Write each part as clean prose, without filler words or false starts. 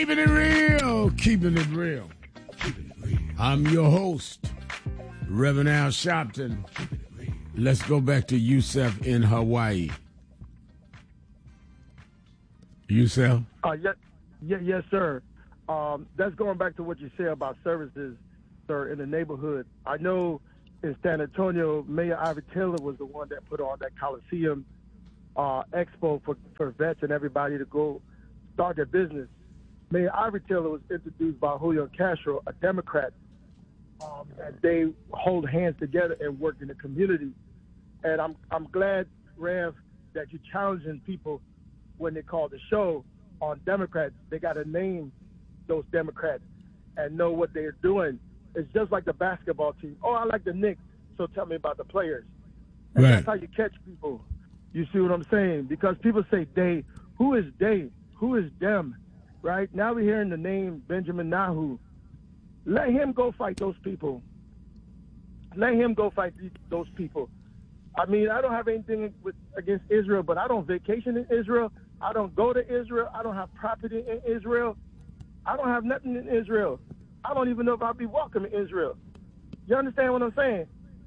Keeping it real. Keeping it real. I'm your host, Reverend Al Sharpton. Let's go back to Yusef in Hawaii. Yusef? Yes, sir. That's going back to what you said about services, sir, in the neighborhood. I know in San Antonio, Mayor Ivy Taylor was the one that put on that Coliseum expo for vets and everybody to go start their business. Mayor Ivy Taylor was introduced by Julio Castro, a Democrat, and they hold hands together and work in the community. And I'm glad, Rev, that you're challenging people when they call the show on Democrats. They got to name those Democrats and know what they're doing. It's just like the basketball team. Oh, I like the Knicks, so tell me about the players. And That's how you catch people. You see what I'm saying? Because people say they. Who is they? Who is them? Right? Now we're hearing the name Benjamin Nahu. Let him go fight those people. Let him go fight those people. I mean, I don't have anything against Israel, but I don't vacation in Israel. I don't go to Israel. I don't have property in Israel. I don't have nothing in Israel. I don't even know if I'll be welcome in Israel. You understand what I'm saying?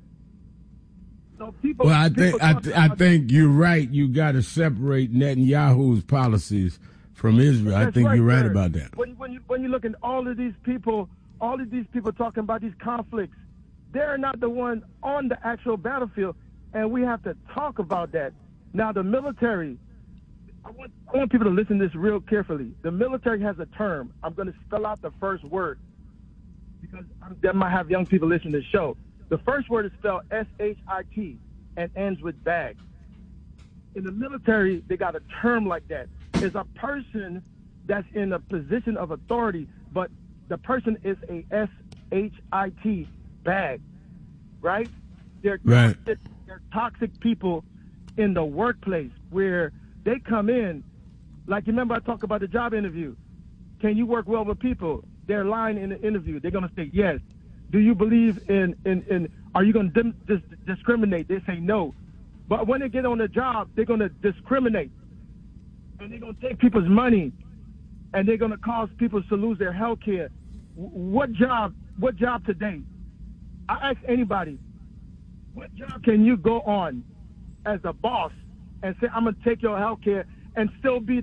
So people. Well, I think you're right. You got to separate Netanyahu's policies from Israel. I think you're right about that. When you look at all of these people talking about these conflicts, they're not the one on the actual battlefield, and we have to talk about that. Now, the military, I want people to listen to this real carefully. The military has a term. I'm going to spell out the first word because that might have young people listen to the show. The first word is spelled S-H-I-T and ends with bag. In the military, they got a term like that. It's a person that's in a position of authority, but the person is a S-H-I-T bag, right? They're toxic people in the workplace where they come in, like, you remember I talked about the job interview. Can you work well with people? They're lying in the interview. They're going to say yes. Do you believe in are you going to discriminate? They say no. But when they get on the job, they're going to discriminate. And they're going to take people's money, and they're going to cause people to lose their health care. What job today? I ask anybody, what job can you go on as a boss and say, I'm going to take your health care and still be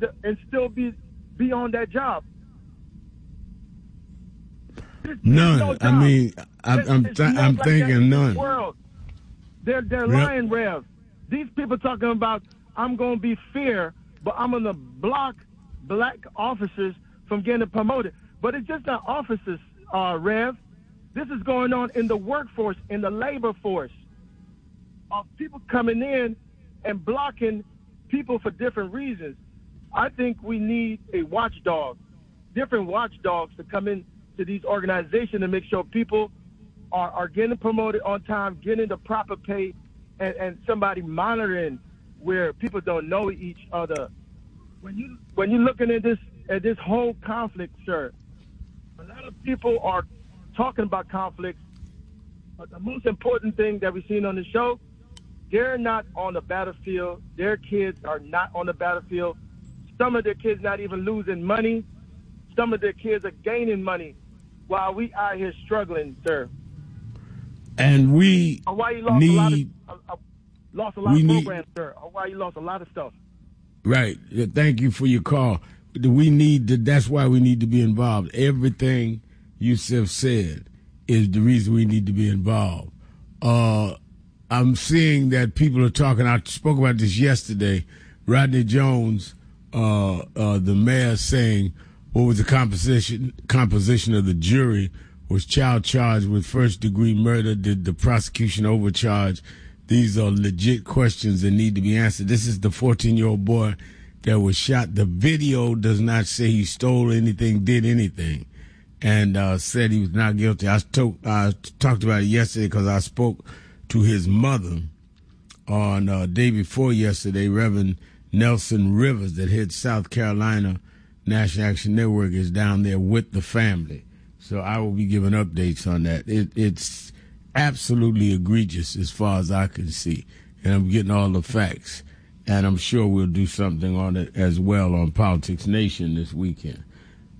on that job? None. No, I mean, I'm thinking none. World. They're lying, Rev. These people talking about, I'm going to be fair, but I'm going to block black officers from getting promoted. But it's just not officers, Rev. This is going on in the workforce, in the labor force, of people coming in and blocking people for different reasons. I think we need a watchdog, different watchdogs to come in to these organizations and make sure people are getting promoted on time, getting the proper pay, and somebody monitoring where people don't know each other. When you're looking at this whole conflict, sir, a lot of people are talking about conflicts, but the most important thing that we've seen on the show, they're not on the battlefield. Their kids are not on the battlefield. Some of their kids not even losing money. Some of their kids are gaining money while we out here struggling, sir. And we Hawaii lost a lot of programs, sir. Hawaii lost a lot of stuff. Right. Thank you for your call. We need to, that's why we need to be involved. Everything Yusef said is the reason we need to be involved. I'm seeing that people are talking. I spoke about this yesterday. Rodney Jones, the mayor, saying what was the composition of the jury? Was child charged with first-degree murder? Did the prosecution overcharge? These are legit questions that need to be answered. This is the 14-year-old boy that was shot. The video does not say he stole anything, did anything, and said he was not guilty. I talked about it yesterday because I spoke to his mother on day before yesterday. Reverend Nelson Rivers, that heads South Carolina National Action Network, is down there with the family. So I will be giving updates on that. It's absolutely egregious as far as I can see. And I'm getting all the facts. And I'm sure we'll do something on it as well on Politics Nation this weekend.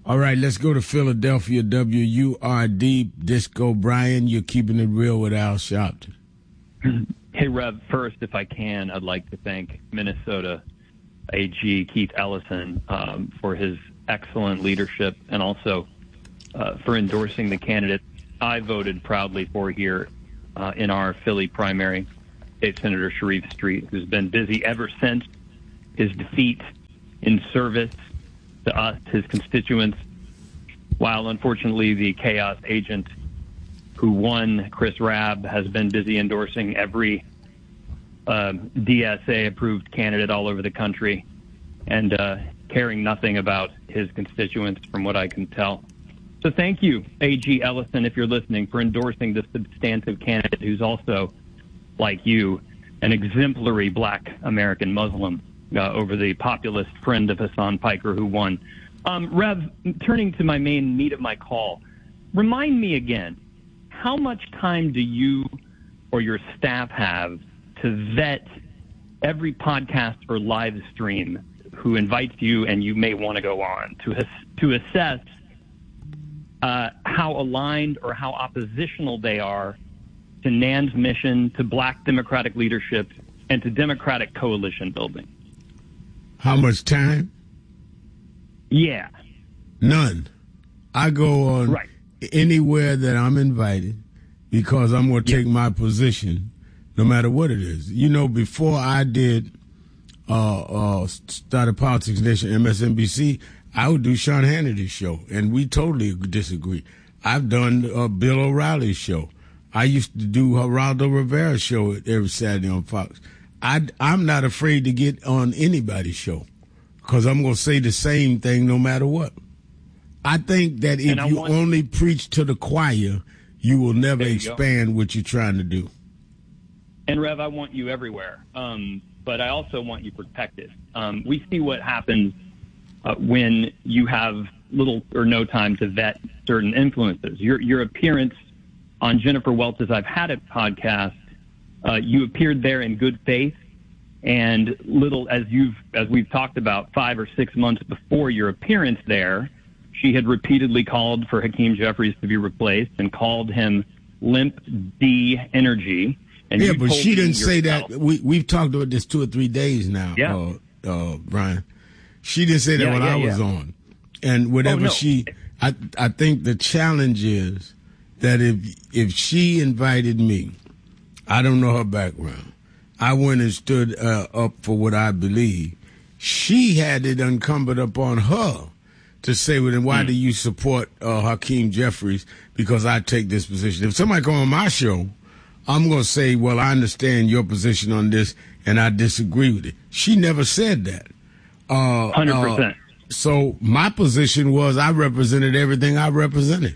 All right, let's go to Philadelphia, WURD, Disco Brian. You're keeping it real with Al Sharpton. Hey, Rev, first, if I can, I'd like to thank Minnesota AG Keith Ellison for his excellent leadership and also for endorsing the candidate I voted proudly for here in our Philly primary, State Senator Sharif Street, who's been busy ever since his defeat in service to us, his constituents, while unfortunately the chaos agent who won, Chris Rabb, has been busy endorsing every DSA-approved candidate all over the country and caring nothing about his constituents, from what I can tell. So thank you, A.G. Ellison, if you're listening, for endorsing this substantive candidate who's also, like you, an exemplary black American Muslim over the populist friend of Hassan Piker who won. Rev, turning to my main meat of my call, remind me again, how much time do you or your staff have to vet every podcast or live stream who invites you and you may want to go on to assess how aligned or how oppositional they are to NAN's mission, to black democratic leadership, and to democratic coalition building? How much time? Yeah. None. I go on anywhere that I'm invited because I'm going to take my position no matter what it is. You know, before I did started Politics Nation, MSNBC, I would do Sean Hannity's show, and we totally disagree. I've done Bill O'Reilly's show. I used to do Geraldo Rivera's show every Saturday on Fox. I'm not afraid to get on anybody's show because I'm going to say the same thing no matter what. I think that if you only preach to the choir, you will never expand what you're trying to do. And, Rev, I want you everywhere, but I also want you protected. We see what happens when you have little or no time to vet certain influences. Your appearance on Jennifer Welch's I've Had It podcast, you appeared there in good faith, and little as we've talked about 5 or 6 months before your appearance there, she had repeatedly called for Hakeem Jeffries to be replaced and called him limp D energy. And yeah, but she didn't say that. We've talked about this 2 or 3 days now, Brian. She didn't say that when I was on. And whatever I think the challenge is that if she invited me, I don't know her background. I went and stood up for what I believe. She had it incumbent upon her to say, well, then why do you support Hakeem Jeffries? Because I take this position. If somebody come on my show, I'm going to say, well, I understand your position on this, and I disagree with it. She never said that. 100%. So my position was I represented everything I represented.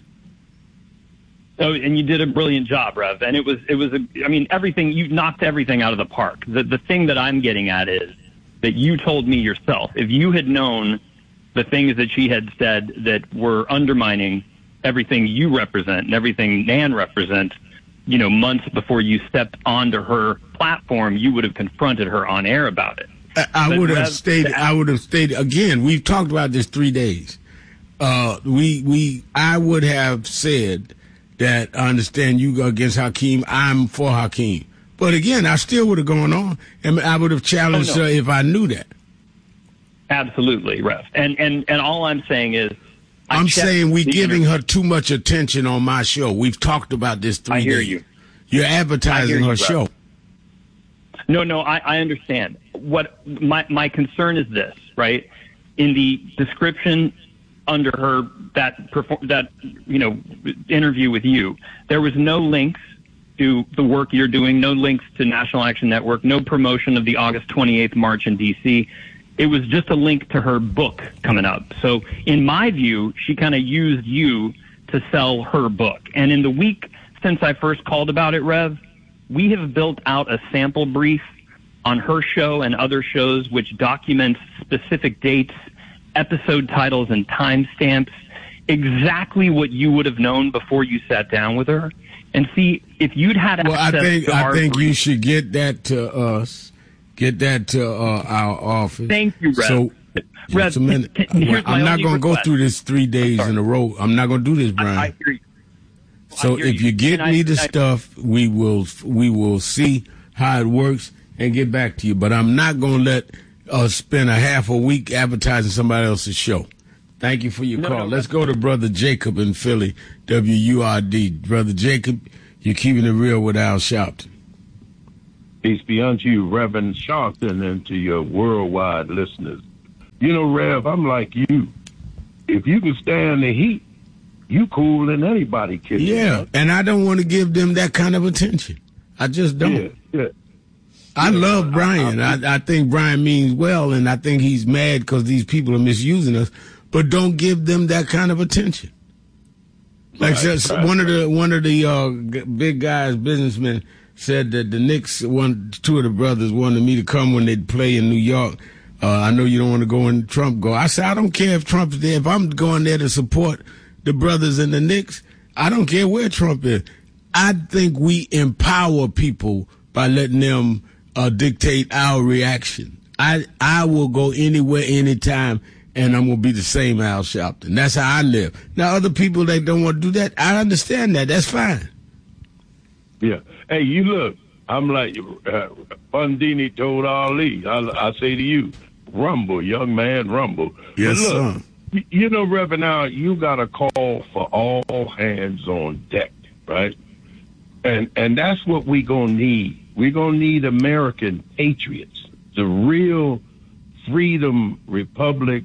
Oh, and you did a brilliant job, Rev. And it was everything, you knocked everything out of the park. The thing that I'm getting at is that you told me yourself, if you had known the things that she had said that were undermining everything you represent and everything Nan represents, months before you stepped onto her platform, you would have confronted her on air about it. I would have stated again. We've talked about this 3 days. I would have said that I understand you go against Hakeem. I'm for Hakeem, but again, I still would have gone on, and I would have challenged her if I knew that. Absolutely, Rev. And all I'm saying is, I'm saying we're giving her too much attention on my show. We've talked about this 3 days. I hear you. You're advertising her show. No, I understand. What my concern is this, right? In the description under her that interview with you, there was no links to the work you're doing, no links to National Action Network, no promotion of the August 28th march in D.C. It was just a link to her book coming up. So in my view, she kind of used you to sell her book. And in the week since I first called about it, Rev, we have built out a sample brief on her show and other shows which documents specific dates, episode titles, and timestamps, exactly what you would have known before you sat down with her. And see, if you'd had access to I think you should get that to us, get that to our office. Thank you, Rev. So Just a minute. I'm not going to go through this 3 days in a row. I'm not going to do this, Brian. I hear you. So if you get me the stuff, we will see how it works and get back to you. But I'm not going to let us spend a half a week advertising somebody else's show. Thank you for your call. Let's go to Brother Jacob in Philly, WURD. Brother Jacob, you're keeping it real with Al Sharpton. Peace be unto you, Reverend Sharpton, and to your worldwide listeners. You know, Rev, I'm like you. If you can stand the heat, you cool than anybody can. Yeah, and I don't want to give them that kind of attention. I just don't. Yeah. I love Brian. I think Brian means well, and I think he's mad because these people are misusing us. But don't give them that kind of attention. Like one of the big guys, businessmen, said that the Knicks, two of the brothers wanted me to come when they'd play in New York. I know you don't want to go when Trump go. I said, I don't care if Trump's there. If I'm going there to support the brothers in the Knicks, I don't care where Trump is. I think we empower people by letting them dictate our reaction. I will go anywhere, anytime, and I'm going to be the same Al Sharpton. That's how I live. Now, other people that don't want to do that, I understand that. That's fine. Yeah. Hey, you look, I'm like Fundini told Ali. I say to you, rumble, young man, rumble. Yes, look, sir. You know, Reverend, now you got a call for all hands on deck, right? And that's what we going to need. We're going to need American patriots, the real freedom republic,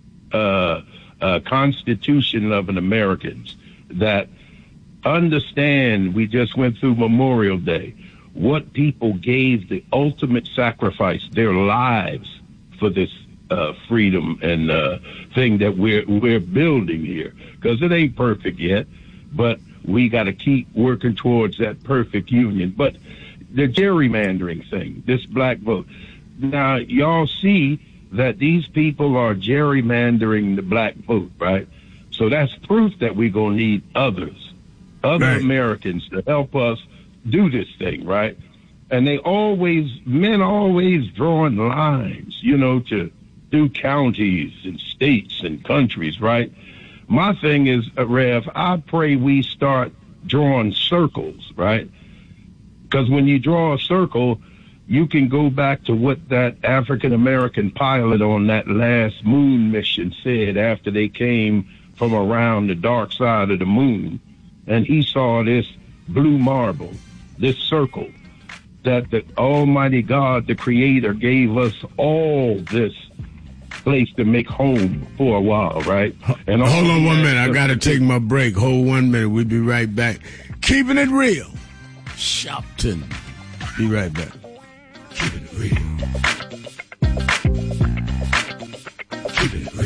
constitution loving Americans that understand. We just went through Memorial Day. What people gave the ultimate sacrifice, their lives, for this freedom and thing that we're building here. Because it ain't perfect yet, but we got to keep working towards that perfect union. But the gerrymandering thing, this black vote. Now, y'all see that these people are gerrymandering the black vote, right? So that's proof that we're going to need other right, Americans to help us do this thing, right? And men always drawing lines, to do counties and states and countries, right? My thing is, Rev, I pray we start drawing circles, right? Because when you draw a circle, you can go back to what that African-American pilot on that last moon mission said after they came from around the dark side of the moon. And he saw this blue marble, this circle, that the Almighty God, the Creator, gave us all this place to make home for a while, right? And hold on 1 minute. I got to take my break. Hold 1 minute. We'll be right back. Keeping it real. Sharpton. Be right back. Keeping it real. Keeping it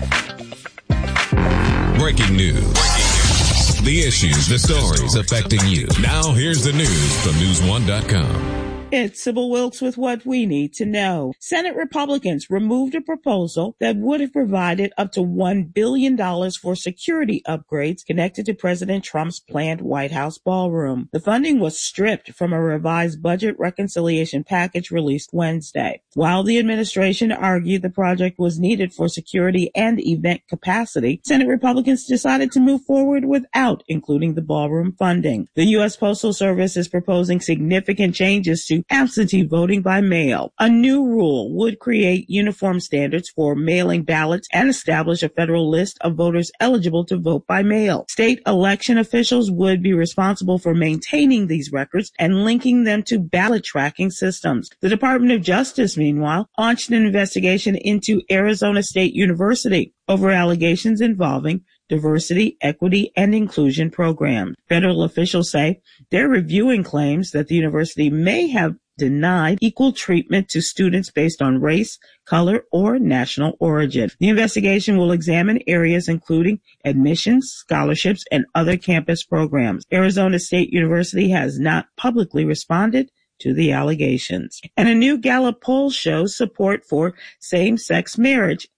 real. Breaking news. The issues, the stories affecting you. Now here's the news from News1.com. It's Sybil Wilkes with what we need to know. Senate Republicans removed a proposal that would have provided up to $1 billion for security upgrades connected to President Trump's planned White House ballroom. The funding was stripped from a revised budget reconciliation package released Wednesday. While the administration argued the project was needed for security and event capacity, Senate Republicans decided to move forward without including the ballroom funding. The U.S. Postal Service is proposing significant changes to absentee voting by mail. A new rule would create uniform standards for mailing ballots and establish a federal list of voters eligible to vote by mail. State election officials would be responsible for maintaining these records and linking them to ballot tracking systems. The Department of Justice, meanwhile, launched an investigation into Arizona State University over allegations involving diversity, equity, and inclusion programs. Federal officials say they're reviewing claims that the university may have denied equal treatment to students based on race, color, or national origin. The investigation will examine areas including admissions, scholarships, and other campus programs. Arizona State University has not publicly responded to the allegations. And a new Gallup poll shows support for same-sex marriage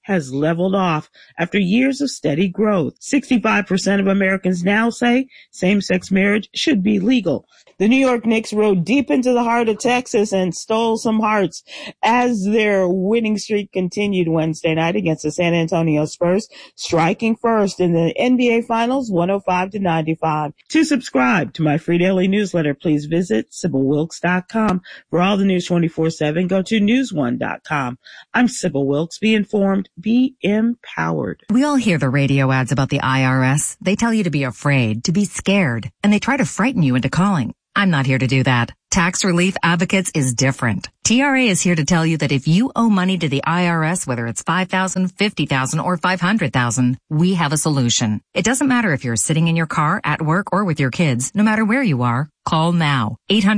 has leveled off after years of steady growth. 65% of Americans now say same-sex marriage should be legal. The New York Knicks rode deep into the heart of Texas and stole some hearts as their winning streak continued Wednesday night against the San Antonio Spurs, striking first in the NBA Finals 105-95. To subscribe to my free daily newsletter, please visit SybylWilkes.com. For all the news 24/7, go to newsone.com. I'm Sybil Wilkes. Be informed, be empowered. We all hear the radio ads about the IRS. They tell you to be afraid, to be scared, and they try to frighten you into calling. I'm not here to do that. Tax Relief Advocates is different. TRA is here to tell you that if you owe money to the IRS, whether it's $5,000, $50,000, or $500,000, we have a solution. It doesn't matter if you're sitting in your car, at work, or with your kids. No matter where you are, call now.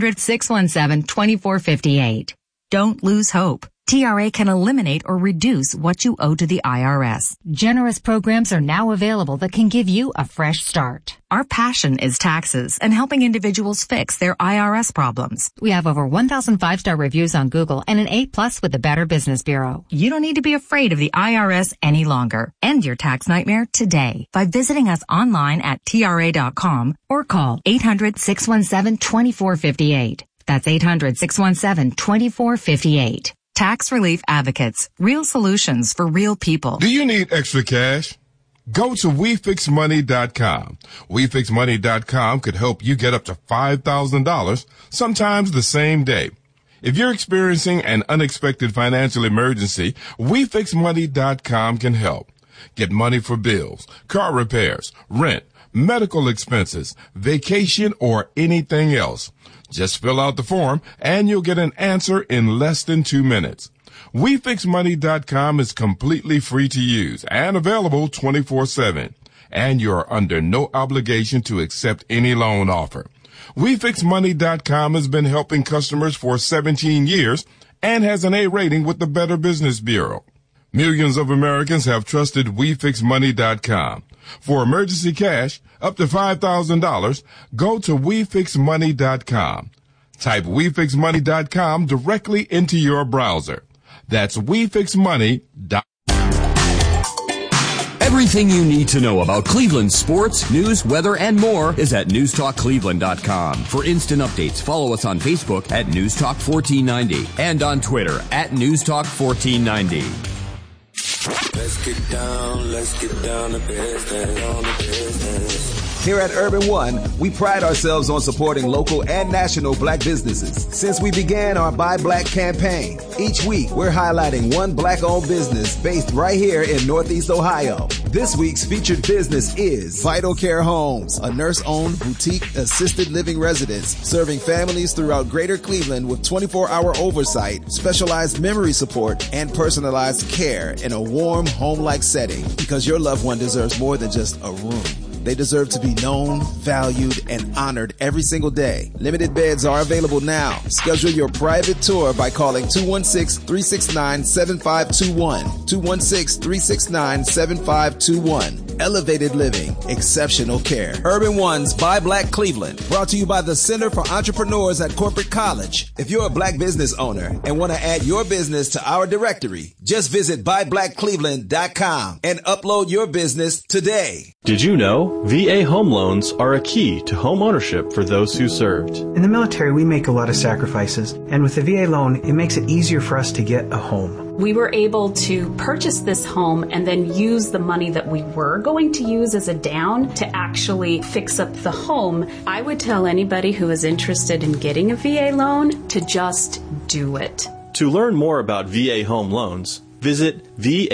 800-617-2458. Don't lose hope. TRA can eliminate or reduce what you owe to the IRS. Generous programs are now available that can give you a fresh start. Our passion is taxes and helping individuals fix their IRS problems. We have over 1,000 5-star reviews on Google and an A+ with the Better Business Bureau. You don't need to be afraid of the IRS any longer. End your tax nightmare today by visiting us online at TRA.com or call 800-617-2458. That's 800-617-2458. Tax Relief Advocates. Real solutions for real people. Do you need extra cash? Go to WeFixMoney.com. WeFixMoney.com could help you get up to $5,000, sometimes the same day. If you're experiencing an unexpected financial emergency, WeFixMoney.com can help. Get money for bills, car repairs, rent, medical expenses, vacation, or anything else. Just fill out the form and you'll get an answer in less than 2 minutes. WeFixMoney.com is completely free to use and available 24/7. And you're under no obligation to accept any loan offer. WeFixMoney.com has been helping customers for 17 years and has an A rating with the Better Business Bureau. Millions of Americans have trusted WeFixMoney.com. For emergency cash, up to $5,000, go to WeFixMoney.com. Type WeFixMoney.com directly into your browser. That's WeFixMoney.com. Everything you need to know about Cleveland sports, news, weather, and more is at newstalkcleveland.com. For instant updates, follow us on Facebook at Newstalk1490 and on Twitter at Newstalk1490. Let's get down to business. Here at Urban One, we pride ourselves on supporting local and national black businesses. Since we began our Buy Black campaign, each week we're highlighting one black-owned business based right here in Northeast Ohio. This week's featured business is Vital Care Homes, a nurse-owned boutique assisted living residence serving families throughout Greater Cleveland with 24-hour oversight, specialized memory support, and personalized care in a warm, home-like setting, because your loved one deserves more than just a room. They deserve to be known, valued, and honored every single day. Limited beds are available now. Schedule your private tour by calling 216-369-7521. 216-369-7521. Elevated living, exceptional care. Urban One's Buy Black Cleveland, brought to you by the Center for Entrepreneurs at Corporate College. If you're a black business owner and want to add your business to our directory, just visit buyblackcleveland.com and upload your business today. Did you know VA home loans are a key to home ownership for those who served? In the military, we make a lot of sacrifices, and with the VA loan, it makes it easier for us to get a home. We were able to purchase this home and then use the money that we were going to use as a down to actually fix up the home. I would tell anybody who is interested in getting a VA loan to just do it. To learn more about VA home loans, visit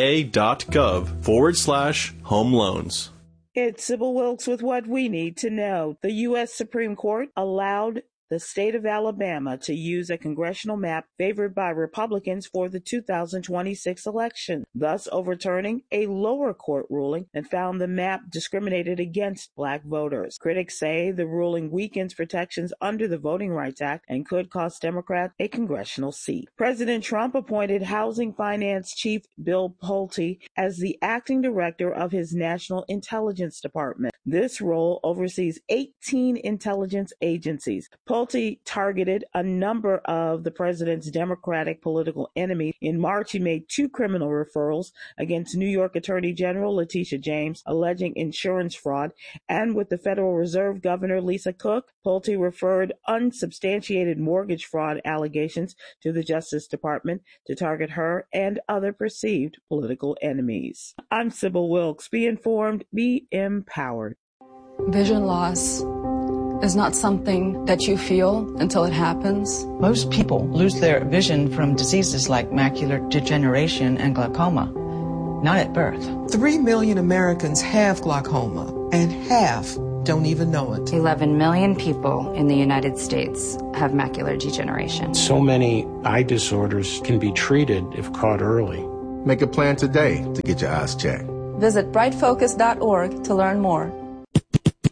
va.gov/home loans. It's Sybil Wilkes with what we need to know. The U.S. Supreme Court allowed the state of Alabama to use a congressional map favored by Republicans for the 2026 election, thus overturning a lower court ruling that found the map discriminated against black voters. Critics say the ruling weakens protections under the Voting Rights Act and could cost Democrats a congressional seat. President Trump appointed Housing Finance Chief Bill Pulte as the acting director of his National Intelligence Department. This role oversees 18 intelligence agencies. Pulte targeted a number of the president's Democratic political enemies. In March, he made 2 criminal referrals against New York Attorney General Letitia James, alleging insurance fraud, and with the Federal Reserve Governor Lisa Cook, Pulte referred unsubstantiated mortgage fraud allegations to the Justice Department to target her and other perceived political enemies. I'm Sybil Wilkes. Be informed, be empowered. Vision loss is not something that you feel until it happens. Most people lose their vision from diseases like macular degeneration and glaucoma, not at birth. 3 million Americans have glaucoma, and half don't even know it. 11 million people in the United States have macular degeneration. So many eye disorders can be treated if caught early. Make a plan today to get your eyes checked. Visit brightfocus.org to learn more.